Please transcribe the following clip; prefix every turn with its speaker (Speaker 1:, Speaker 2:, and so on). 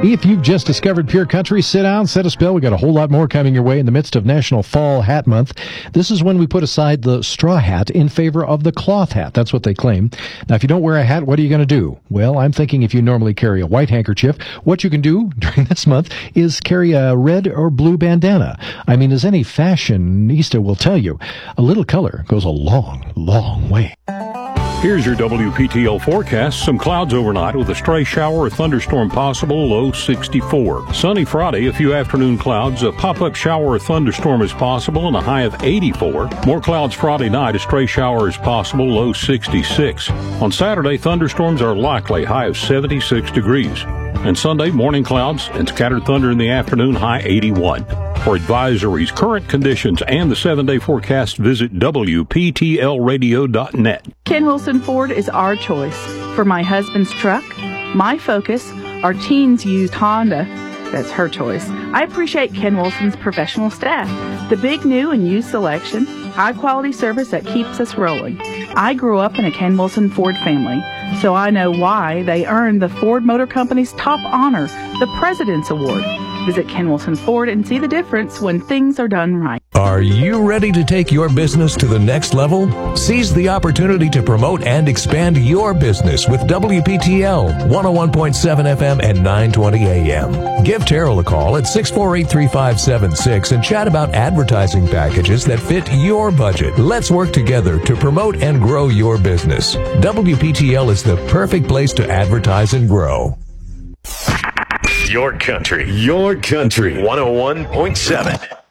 Speaker 1: If you've just discovered Pure Country, sit down, set a spell. We got a whole lot more coming your way in the midst of National Fall Hat Month. This is when we put aside the straw hat in favor of the cloth hat. That's what they claim. Now, if you don't wear a hat, what are you going to do? Well, I'm thinking if you normally carry a white handkerchief, what you can do during this month is carry a red or blue bandana. I mean, as any fashionista will tell you, a little color goes a long, long way.
Speaker 2: Here's your WPTL forecast. Some clouds overnight with a stray shower or thunderstorm possible, low 64. Sunny Friday, a few afternoon clouds, a pop-up shower or thunderstorm is possible, and a high of 84. More clouds Friday night, a stray shower is possible, low 66. On Saturday, thunderstorms are likely, high of 76 degrees. And Sunday, morning clouds and scattered thunder in the afternoon, high 81. For advisories, current conditions, and the 7-day forecast, visit WPTLradio.net.
Speaker 3: Ken Wilson Ford is our choice. For my husband's truck, my Focus, our teen's used Honda, that's her choice. I appreciate Ken Wilson's professional staff, the big new and used selection, high-quality service that keeps us rolling. I grew up in a Ken Wilson Ford family, so I know why they earned the Ford Motor Company's top honor, the President's Award. Visit Ken Wilson Ford and see the difference when things are done right.
Speaker 4: Are you ready to take your business to the next level? Seize the opportunity to promote and expand your business with WPTL 101.7 FM and 920 AM. Give Terrell a call at 648-3576 and chat about advertising packages that fit your budget. Let's work together to promote and grow your business. WPTL is the perfect place to advertise and grow.
Speaker 5: Your country. 101.7.